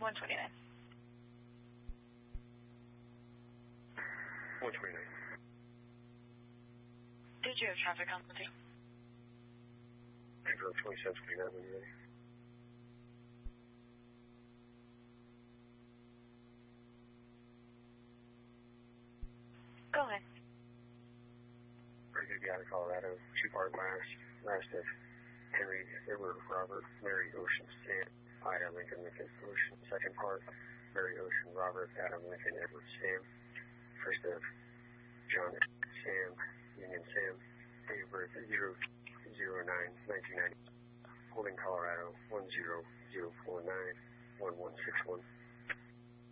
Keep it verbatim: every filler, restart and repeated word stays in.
one twenty-nine. one twenty-nine. Did you have traffic on the team? April twenty-seven twenty-nine when you're ready. Go ahead. Pretty good guy out of Colorado. Two-part last. Last of Henry, Edward, Robert, Mary, Ocean, Sam, Ida, Lincoln, Lincoln, Ocean. Second part, Mary, Ocean, Robert, Adam, Lincoln, Edward, Sam. First of John, Sam, Union, Sam. Date of birth zero zero nine nineteen ninety. Holding Colorado one zero zero four nine one one six one.